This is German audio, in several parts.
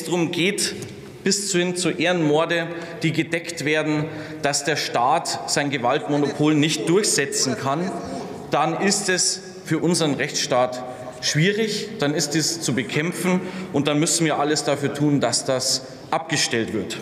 darum geht, bis hin zu Ehrenmorde, die gedeckt werden, dass der Staat sein Gewaltmonopol nicht durchsetzen kann, dann ist es für unseren Rechtsstaat schwierig, dann ist es zu bekämpfen und dann müssen wir alles dafür tun, dass das abgestellt wird.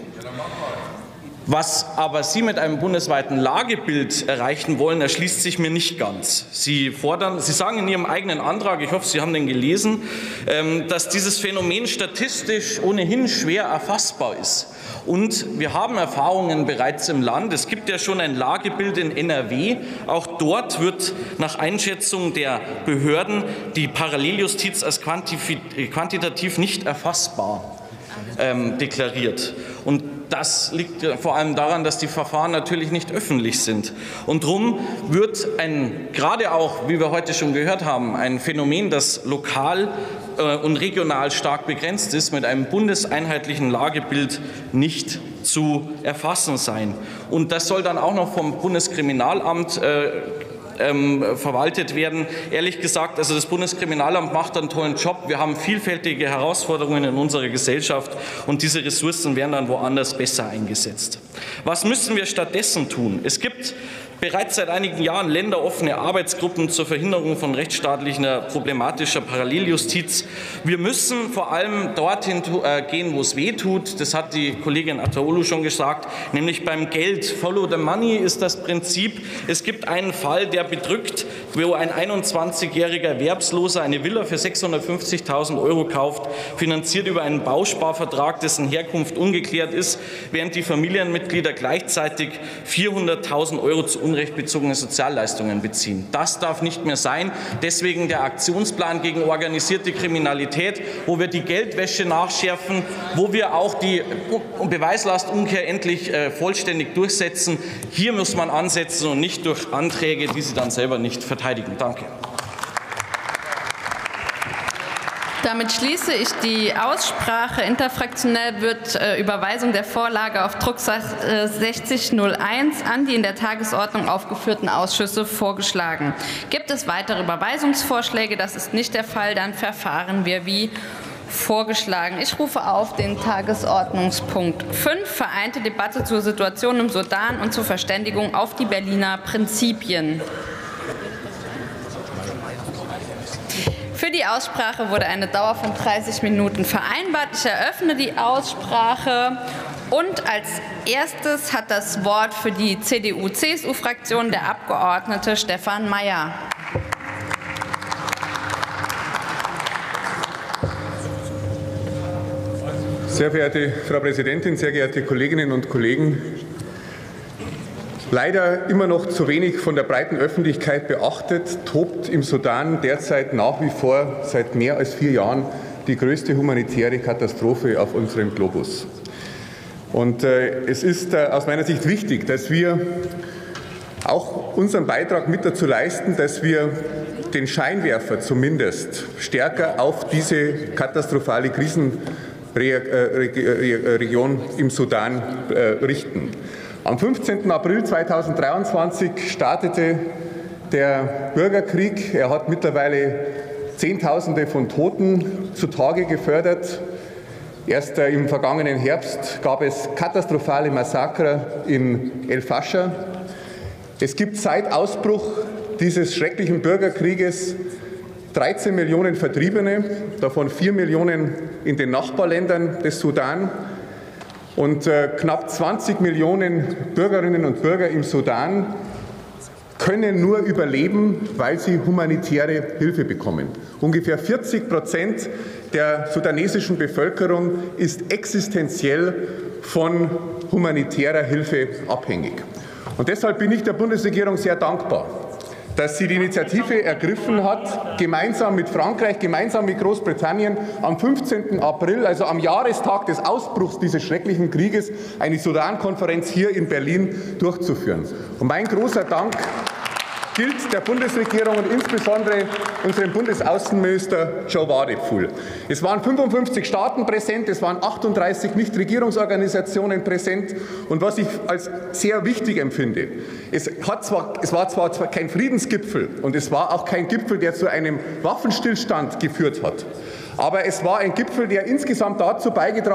Was aber Sie mit einem bundesweiten Lagebild erreichen wollen, erschließt sich mir nicht ganz. Sie sagen in Ihrem eigenen Antrag, ich hoffe, Sie haben den gelesen, dass dieses Phänomen statistisch ohnehin schwer erfassbar ist. Und wir haben Erfahrungen bereits im Land. Es gibt ja schon ein Lagebild in NRW. Auch dort wird nach Einschätzung der Behörden die Paralleljustiz als quantitativ nicht erfassbar deklariert. Und das liegt vor allem daran, dass die Verfahren natürlich nicht öffentlich sind. Und darum wird gerade auch, wie wir heute schon gehört haben, ein Phänomen, das lokal und regional stark begrenzt ist, mit einem bundeseinheitlichen Lagebild nicht zu erfassen sein. Und das soll dann auch noch vom Bundeskriminalamt verwaltet werden. Ehrlich gesagt, also das Bundeskriminalamt macht einen tollen Job. Wir haben vielfältige Herausforderungen in unserer Gesellschaft und diese Ressourcen werden dann woanders besser eingesetzt. Was müssen wir stattdessen tun? Es gibt bereits seit einigen Jahren länderoffene Arbeitsgruppen zur Verhinderung von rechtsstaatlicher problematischer Paralleljustiz. Wir müssen vor allem dorthin gehen, wo es weh tut. Das hat die Kollegin Ataolu schon gesagt, nämlich beim Geld. Follow the money ist das Prinzip. Es gibt einen Fall, der bedrückt, wo ein 21-jähriger Erwerbsloser eine Villa für 650.000 € kauft, finanziert über einen Bausparvertrag, dessen Herkunft ungeklärt ist, während die Familienmitglieder gleichzeitig 400.000 € zu unrechtbezogene Sozialleistungen beziehen. Das darf nicht mehr sein. Deswegen der Aktionsplan gegen organisierte Kriminalität, wo wir die Geldwäsche nachschärfen, wo wir auch die Beweislastumkehr endlich vollständig durchsetzen. Hier muss man ansetzen und nicht durch Anträge, die Sie dann selber nicht verteidigen. Danke. Damit schließe ich die Aussprache. Interfraktionell wird Überweisung der Vorlage auf Drucksache 6001 an die in der Tagesordnung aufgeführten Ausschüsse vorgeschlagen. Gibt es weitere Überweisungsvorschläge? Das ist nicht der Fall. Dann verfahren wir wie vorgeschlagen. Ich rufe auf den Tagesordnungspunkt 5, vereinte Debatte zur Situation im Sudan und zur Verständigung auf die Berliner Prinzipien. Für die Aussprache wurde eine Dauer von 30 Minuten vereinbart. Ich eröffne die Aussprache und als erstes hat das Wort für die CDU-CSU-Fraktion der Abgeordnete Stefan Mayer. Sehr verehrte Frau Präsidentin, sehr geehrte Kolleginnen und Kollegen! Leider immer noch zu wenig von der breiten Öffentlichkeit beachtet, tobt im Sudan derzeit nach wie vor seit mehr als 4 Jahren die größte humanitäre Katastrophe auf unserem Globus. Und es ist aus meiner Sicht wichtig, dass wir auch unseren Beitrag mit dazu leisten, dass wir den Scheinwerfer zumindest stärker auf diese katastrophale Krisenregion im Sudan richten. Am 15. April 2023 startete der Bürgerkrieg. Er hat mittlerweile Zehntausende von Toten zutage gefördert. Erst im vergangenen Herbst gab es katastrophale Massaker in El Fascher. Es gibt seit Ausbruch dieses schrecklichen Bürgerkrieges 13 Millionen Vertriebene, davon 4 Millionen in den Nachbarländern des Sudan. Und knapp 20 Millionen Bürgerinnen und Bürger im Sudan können nur überleben, weil sie humanitäre Hilfe bekommen. Ungefähr 40% der sudanesischen Bevölkerung ist existenziell von humanitärer Hilfe abhängig. Und deshalb bin ich der Bundesregierung sehr dankbar, dass sie die Initiative ergriffen hat, gemeinsam mit Frankreich, gemeinsam mit Großbritannien am 15. April, also am Jahrestag des Ausbruchs dieses schrecklichen Krieges, eine Sudan-Konferenz hier in Berlin durchzuführen. Und mein großer Dank gilt der Bundesregierung und insbesondere unserem Bundesaußenminister Joe Wadephul. Es waren 55 Staaten präsent, es waren 38 Nichtregierungsorganisationen präsent. Und was ich als sehr wichtig empfinde, es war zwar kein Friedensgipfel und es war auch kein Gipfel, der zu einem Waffenstillstand geführt hat, aber es war ein Gipfel, der insgesamt dazu beigetragen